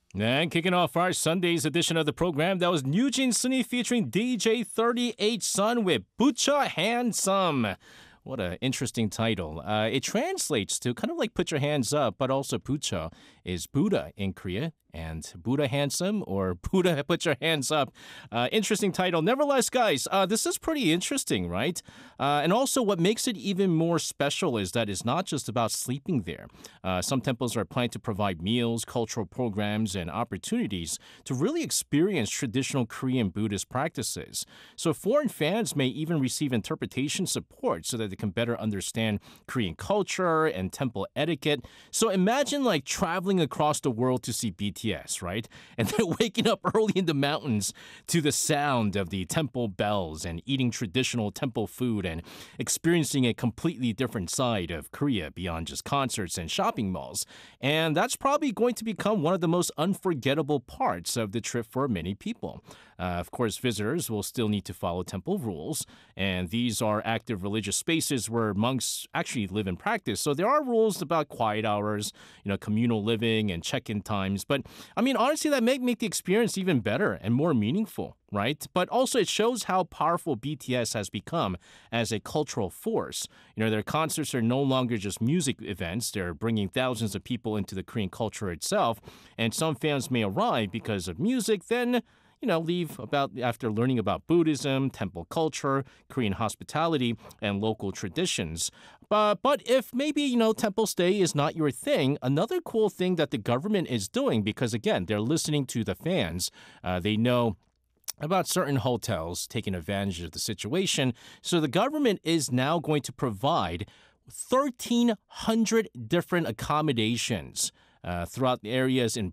And kicking off our Sunday's edition of the program, that was Nugent Sunny featuring DJ 38 Sun with Bucha Handsome. What an interesting title. It translates to kind of like put your hands up, but also Bucha is Buddha in Korea. And Buddha handsome or Buddha put your hands up. Interesting title. Nevertheless, guys, this is pretty interesting, right? And also what makes it even more special is that it's not just about sleeping there. Some temples are planning to provide meals, cultural programs, and opportunities to really experience traditional Korean Buddhist practices. So foreign fans may even receive interpretation support so that they can better understand Korean culture and temple etiquette. So imagine like traveling across the world to see BTS, right? And then waking up early in the mountains to the sound of the temple bells and eating traditional temple food and experiencing a completely different side of Korea beyond just concerts and shopping malls. And that's probably going to become one of the most unforgettable parts of the trip for many people. Of course, visitors will still need to follow temple rules, and these are active religious spaces where monks actually live and practice. So there are rules about quiet hours, communal living and check-in times. But I mean, honestly, that may make the experience even better and more meaningful, right? But also it shows how powerful BTS has become as a cultural force. Their concerts are no longer just music events. They're bringing thousands of people into the Korean culture itself. And some fans may arrive because of music, then leave after learning about Buddhism, temple culture, Korean hospitality, and local traditions. But if maybe, temple stay is not your thing, another cool thing that the government is doing, because again, they're listening to the fans, they know about certain hotels taking advantage of the situation. So the government is now going to provide 1,300 different accommodations throughout the areas in